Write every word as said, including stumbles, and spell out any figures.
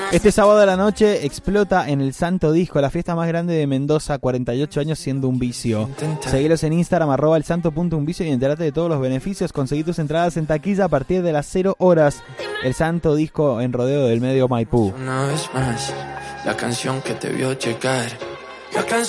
Este sábado a la noche explota en el Santo Disco, la fiesta más grande de Mendoza, cuarenta y ocho años siendo un vicio. Seguilos en Instagram, arroba el santo punto un vicio y enterate de todos los beneficios. Conseguí tus entradas en taquilla a partir de las cero horas. El Santo Disco en Rodeo del Medio Maipú. Una vez más, la canción que te vio llegar. La canción